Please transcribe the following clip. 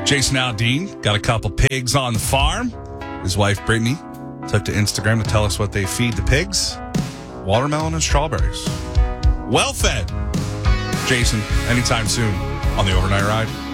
Jason Aldean got a couple pigs on the farm. His wife, Brittany, took to Instagram to tell us what they feed the pigs. Watermelon and strawberries. Well fed. Jason, anytime soon on the Overnight Ride.